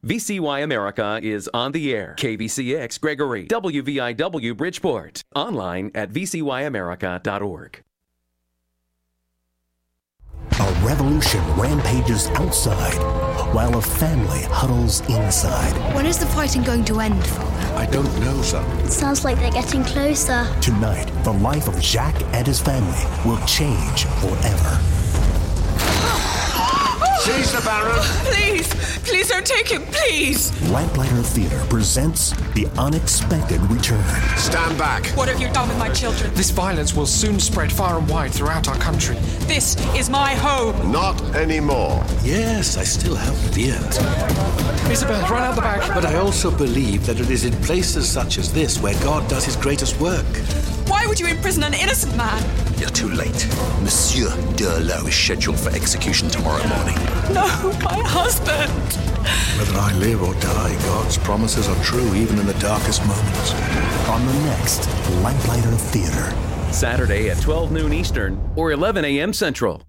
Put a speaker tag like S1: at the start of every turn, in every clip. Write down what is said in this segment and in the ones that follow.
S1: VCY America is on the air. KVCX Gregory, WVIW Bridgeport. Online at vcyamerica.org.
S2: A revolution rampages outside, while a family huddles inside.
S3: When is the fighting going to end, Father?
S4: I don't know, son.
S5: It sounds like they're getting closer.
S2: Tonight, the life of Jacques and his family will change forever.
S4: Seize the Baron!
S6: Please don't take him, please!
S2: Lamplighter Theater presents The Unexpected Return.
S4: Stand back!
S6: What have you done with my children?
S7: This violence will soon spread far and wide throughout our country.
S6: This is my home!
S4: Not anymore.
S8: Yes, I still have fear.
S7: Isabel, run out the back.
S8: But I also believe that it is in places such as this where God does his greatest work.
S6: Why would you imprison an innocent man?
S8: You're too late. Monsieur Durlot is scheduled for execution tomorrow morning.
S6: No, my husband!
S8: Whether I live or die, God's promises are true even in the darkest moments.
S2: On the next Lamplighter Theater.
S1: Saturday at 12 noon Eastern or 11 a.m. Central.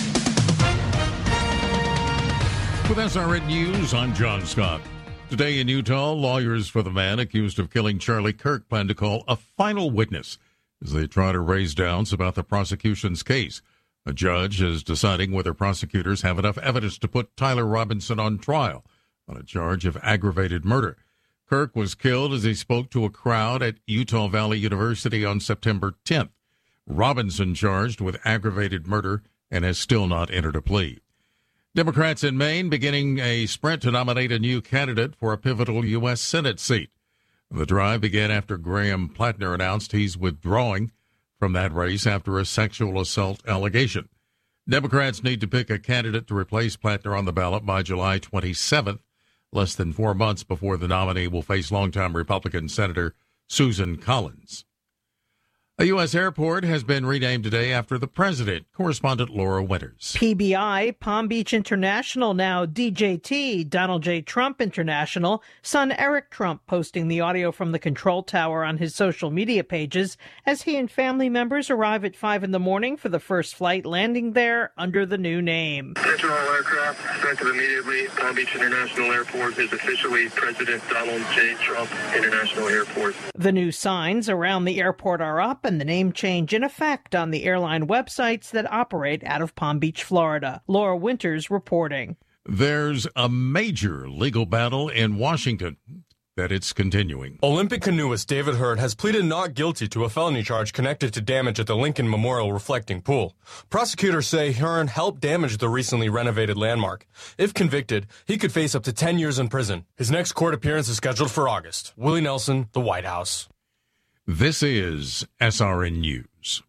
S9: With SRN News, I'm John Scott. Today in Utah, lawyers for the man accused of killing Charlie Kirk plan to call a final witness as they try to raise doubts about the prosecution's case. A judge is deciding whether prosecutors have enough evidence to put Tyler Robinson on trial on a charge of aggravated murder. Kirk was killed as he spoke to a crowd at Utah Valley University on September 10th. Robinson charged with aggravated murder and has still not entered a plea. Democrats in Maine beginning a sprint to nominate a new candidate for a pivotal U.S. Senate seat. The drive began after Graham Plattner announced he's withdrawing from that race after a sexual assault allegation. Democrats need to pick a candidate to replace Plattner on the ballot by July 27th, less than 4 months before the nominee will face longtime Republican Senator Susan Collins. A U.S. airport has been renamed today after the president. Correspondent Laura Winters.
S10: PBI, Palm Beach International, now DJT, Donald J. Trump International. Son Eric Trump posting the audio from the control tower on his social media pages as he and family members arrive at 5 a.m. for the first flight landing there under the new name.
S11: Attention all aircraft, effective immediately. Palm Beach International Airport is officially President Donald J. Trump International Airport.
S10: The new signs around the airport are up, and the name change in effect on the airline websites that operate out of Palm Beach, Florida. Laura Winters reporting.
S9: There's a major legal battle in Washington that it's continuing.
S12: Olympic canoeist David Hurd has pleaded not guilty to a felony charge connected to damage at the Lincoln Memorial Reflecting Pool. Prosecutors say Hearn helped damage the recently renovated landmark. If convicted, he could face up to 10 years in prison. His next court appearance is scheduled for August. Willie Nelson, The White House.
S9: This is SRN News.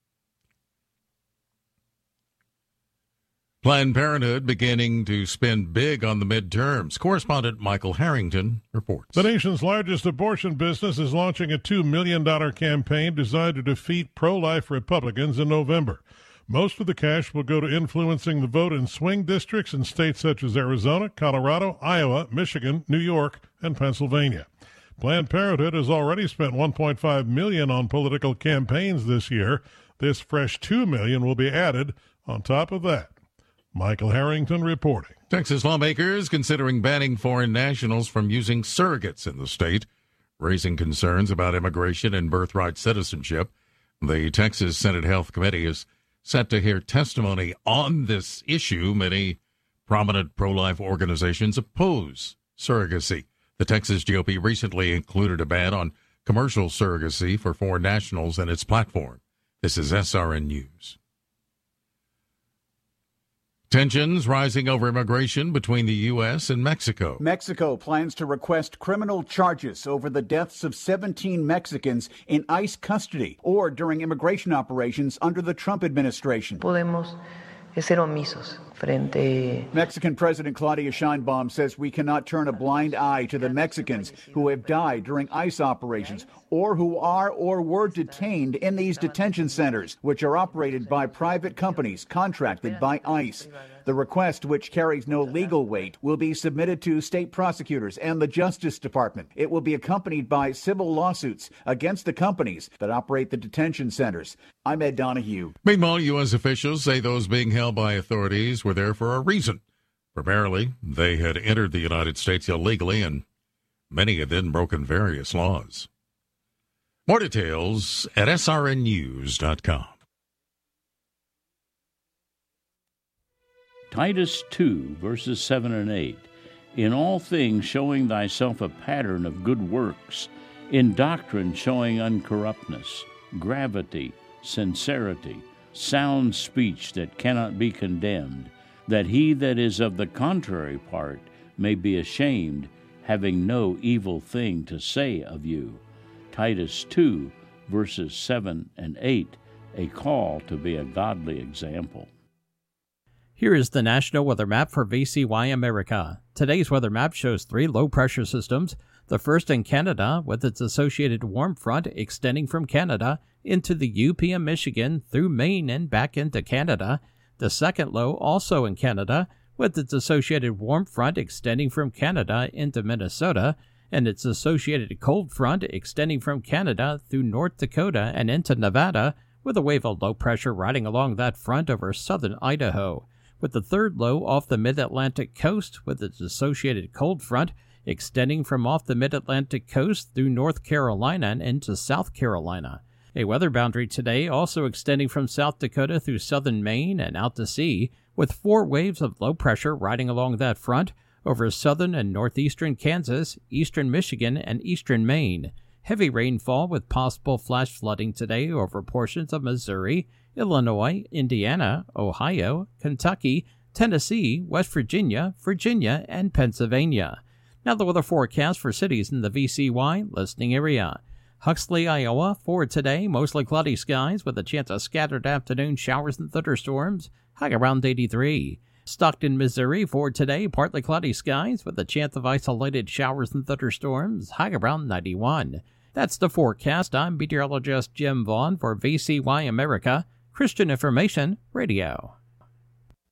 S9: Planned Parenthood beginning to spend big on the midterms. Correspondent Michael Harrington reports.
S13: The nation's largest abortion business is launching a $2 million campaign designed to defeat pro-life Republicans in November. Most of the cash will go to influencing the vote in swing districts in states such as Arizona, Colorado, Iowa, Michigan, New York, and Pennsylvania. Planned Parenthood has already spent $1.5 million on political campaigns this year. This fresh $2 million will be added on top of that. Michael Harrington reporting.
S9: Texas lawmakers considering banning foreign nationals from using surrogates in the state, raising concerns about immigration and birthright citizenship. The Texas Senate Health Committee is set to hear testimony on this issue. Many prominent pro-life organizations oppose surrogacy. The Texas GOP recently included a ban on commercial surrogacy for foreign nationals in its platform. This is SRN News. Tensions rising over immigration between the U.S. and Mexico.
S14: Mexico plans to request criminal charges over the deaths of 17 Mexicans in ICE custody or during immigration operations under the Trump administration.
S15: Podemos ser omisos frente.
S14: Mexican President Claudia Sheinbaum says we cannot turn a blind eye to the Mexicans who have died during ICE operations or who are or were detained in these detention centers, which are operated by private companies contracted by ICE. The request, which carries no legal weight, will be submitted to state prosecutors and the Justice Department. It will be accompanied by civil lawsuits against the companies that operate the detention centers. I'm Ed Donahue.
S9: Meanwhile, U.S. officials say those being held by authorities were there for a reason. Primarily, they had entered the United States illegally, and many had then broken various laws. More details at srnnews.com.
S16: Titus 2, verses 7 and 8. In all things showing thyself a pattern of good works, in doctrine showing uncorruptness, gravity, sincerity, sound speech that cannot be condemned, that he that is of the contrary part may be ashamed, having no evil thing to say of you. Titus 2, verses 7 and 8, a call to be a godly example.
S17: Here is the National Weather Map for VCY America. Today's weather map shows 3 low-pressure systems, the first in Canada with its associated warm front extending from Canada into the UP of Michigan through Maine and back into Canada. The second low also in Canada with its associated warm front extending from Canada into Minnesota, and its associated cold front extending from Canada through North Dakota and into Nevada, with a wave of low pressure riding along that front over southern Idaho, with the third low off the mid-Atlantic coast with its associated cold front extending from off the mid-Atlantic coast through North Carolina and into South Carolina. A weather boundary today also extending from South Dakota through southern Maine and out to sea, with 4 waves of low pressure riding along that front over southern and northeastern Kansas, eastern Michigan, and eastern Maine. Heavy rainfall with possible flash flooding today over portions of Missouri, Illinois, Indiana, Ohio, Kentucky, Tennessee, West Virginia, Virginia, and Pennsylvania. Now the weather forecast for cities in the VCY listening area. Huxley, Iowa, for today, mostly cloudy skies with a chance of scattered afternoon showers and thunderstorms, high around 83. Stockton, Missouri, for today, partly cloudy skies with a chance of isolated showers and thunderstorms, high around 91. That's the forecast. I'm meteorologist Jim Vaughn for VCY America, Christian Information Radio.